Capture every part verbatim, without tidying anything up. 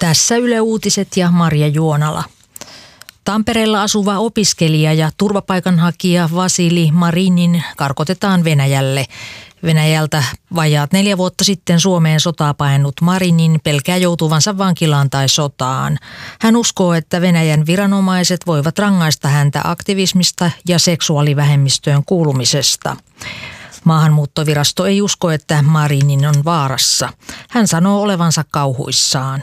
Tässä Yle Uutiset ja Marja Juonala. Tampereella asuva opiskelija ja turvapaikanhakija Vasili Marinin karkotetaan Venäjälle. Venäjältä vajaat neljä vuotta sitten Suomeen sotaa paennut Marinin pelkää joutuvansa vankilaan tai sotaan. Hän uskoo, että Venäjän viranomaiset voivat rangaista häntä aktivismista ja seksuaalivähemmistöön kuulumisesta. Maahanmuuttovirasto ei usko, että Marinin on vaarassa. Hän sanoo olevansa kauhuissaan.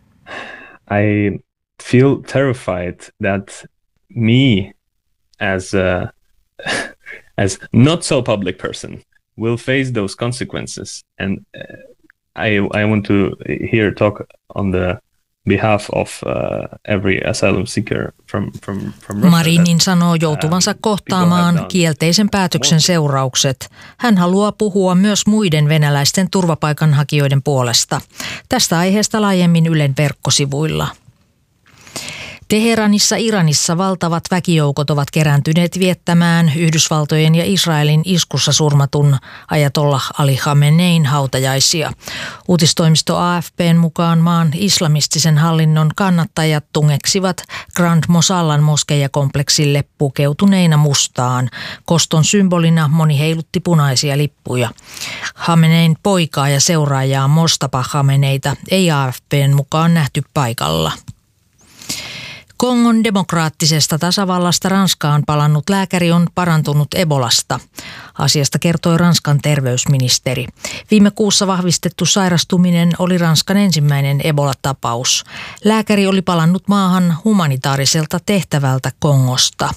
I feel terrified that me as a as not so public person will face those consequences, and uh, I I want to here talk on the behalf of uh, every asylum seeker from from from Russia. Marinin sanoo joutuvansa kohtaamaan kielteisen päätöksen seuraukset. Hän haluaa puhua myös muiden venäläisten turvapaikanhakijoiden puolesta. Tästä aiheesta laajemmin Ylen verkkosivuilla. Teheranissa Iranissa valtavat väkijoukot ovat kerääntyneet viettämään Yhdysvaltojen ja Israelin iskussa surmatun ajatollah Ali Khamenein hautajaisia. Uutistoimisto A F P:n mukaan maan islamistisen hallinnon kannattajat tungeksivat Grand Mosallan moskeijakompleksille pukeutuneina mustaan. Koston symbolina moni heilutti punaisia lippuja. Khamenein poikaa ja seuraajaa Mostapa Khameneita ei A F P:n mukaan nähty paikalla. Kongon demokraattisesta tasavallasta Ranskaan palannut lääkäri on parantunut Ebolasta. Asiasta kertoi Ranskan terveysministeri. Viime kuussa vahvistettu sairastuminen oli Ranskan ensimmäinen Ebola-tapaus. Lääkäri oli palannut maahan humanitaariselta tehtävältä Kongosta.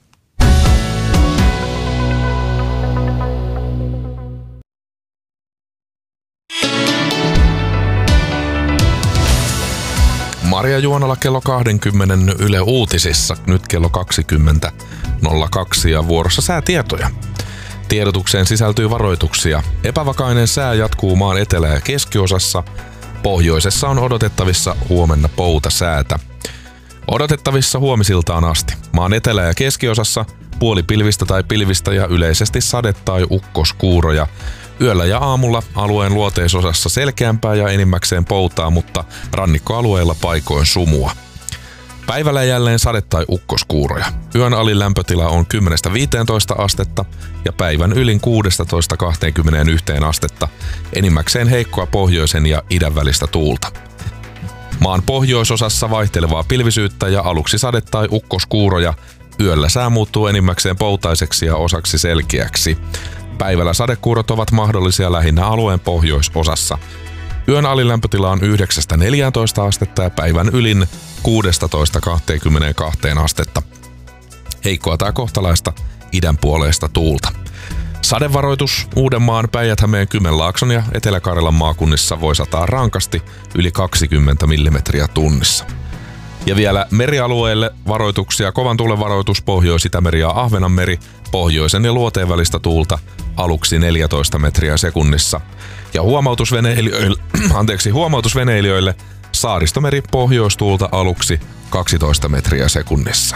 Marja Juonala kello kaksikymmentä Yle Uutisissa, nyt kello kaksikymmentä nolla kaksi ja vuorossa säätietoja. Tiedotukseen sisältyy varoituksia. Epävakainen sää jatkuu maan etelä- ja keskiosassa. Pohjoisessa on odotettavissa huomenna poutasäätä. Odotettavissa huomisiltaan asti. Maan etelä- ja keskiosassa puolipilvistä tai pilvistä ja yleisesti sade- tai ukkoskuuroja. Yöllä ja aamulla alueen luoteisosassa selkeämpää ja enimmäkseen poutaa, mutta rannikkoalueilla paikoin sumua. Päivällä jälleen sade- tai ukkoskuuroja. Yön alin lämpötila on kymmenestä viiteentoista astetta ja päivän ylin kuudestatoista kahteenkymmeneenyhteen astetta. Enimmäkseen heikkoa pohjoisen ja idän välistä tuulta. Maan pohjoisosassa vaihtelevaa pilvisyyttä ja aluksi sade- tai ukkoskuuroja. Yöllä sää muuttuu enimmäkseen poutaiseksi ja osaksi selkeäksi. Päivällä sadekuurot ovat mahdollisia lähinnä alueen pohjoisosassa. Yön alilämpötila on yhdeksästä neljääntoista astetta ja päivän ylin kuudestatoista kahteenkymmeneenkahteen astetta. Heikkoa tai kohtalaista idänpuoleista tuulta. Sadevaroitus Uudenmaan, Päijät-Hämeen, Kymenlaakson ja Etelä-Karjalan maakunnissa voi sataa rankasti yli kaksikymmentä millimetriä tunnissa. Ja vielä merialueelle varoituksia: kovan tuulen varoitus Pohjois-Itämeri ja Ahvenanmeri, pohjoisen ja luoteen välistä tuulta aluksi neljätoista metriä sekunnissa. Ja huomautusveneilijöille, anteeksi, huomautusveneilijöille Saaristomeri, pohjoistuulta aluksi kaksitoista metriä sekunnissa.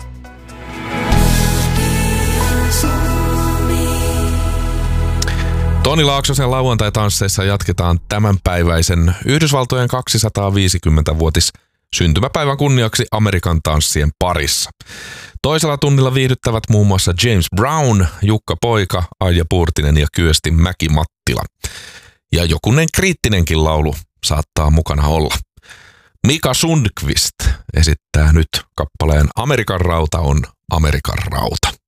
Toni Laaksosen lauantai-tansseissa jatketaan tämänpäiväisen Yhdysvaltojen kaksisataaviisikymmentävuotis syntymäpäivän kunniaksi Amerikan tanssien parissa. Toisella tunnilla viihdyttävät muun muassa James Brown, Jukka Poika, Aija Puurtinen ja Kyösti Mäki-Mattila. Ja jokunen kriittinenkin laulu saattaa mukana olla. Mika Sundqvist esittää nyt kappaleen Amerikan rauta on Amerikan rauta.